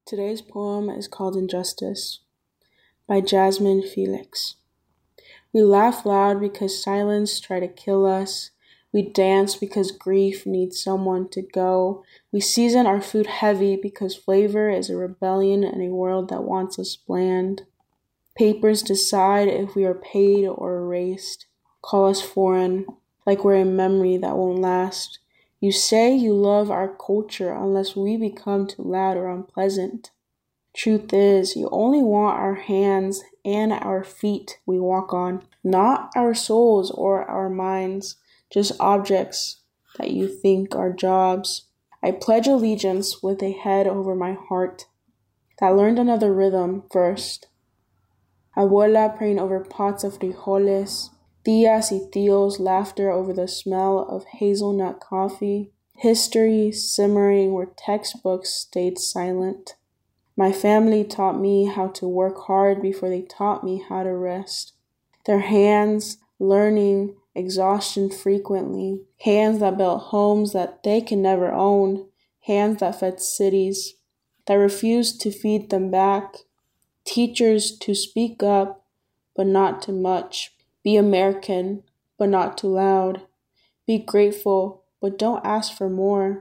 Today's poem is called Injustice by Jasmine Felix. We laugh loud because silence try to kill us. We dance because grief needs someone to go. We season our food heavy because flavor is a rebellion in a world that wants us bland. Papers decide if we are paid or erased. Call us foreign, like we're a memory that won't last. You say you love our culture unless we become too loud or unpleasant. Truth is, you only want our hands and our feet we walk on, not our souls or our minds, just objects that you think are jobs. I pledge allegiance with a head over my heart that learned another rhythm first. Abuela praying over pots of frijoles, tias y tios laughter over the smell of hazelnut coffee, history simmering where textbooks stayed silent. My family taught me how to work hard before they taught me how to rest. Their hands learning exhaustion frequently, hands that built homes that they can never own, hands that fed cities, that refused to feed them back, teachers to speak up, but not too much, be American, but not too loud, be grateful, but don't ask for more.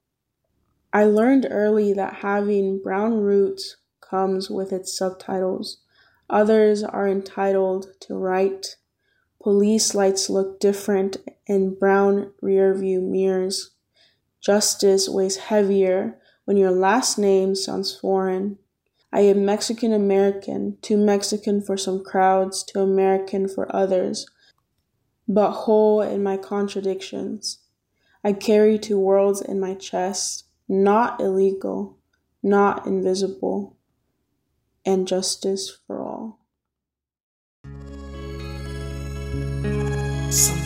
I learned early that having brown roots comes with its subtitles. Others are entitled to write. Police lights look different in brown rearview mirrors. Justice weighs heavier when your last name sounds foreign. I am Mexican American, too Mexican for some crowds, too American for others, but whole in my contradictions. I carry two worlds in my chest. Not illegal, not invisible, and justice for all.